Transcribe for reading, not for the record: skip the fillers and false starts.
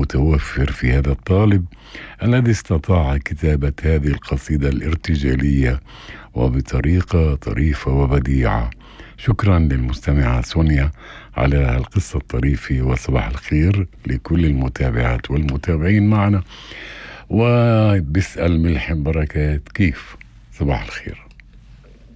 متوفر في هذا الطالب الذي استطاع كتابة هذه القصيدة الارتجالية وبطريقة طريفة وبديعة. شكرا للمستمعة سونيا على القصة الطريفة، وصباح الخير لكل المتابعات والمتابعين معنا. وبسأل ملحم بركات كيف؟ صباح الخير.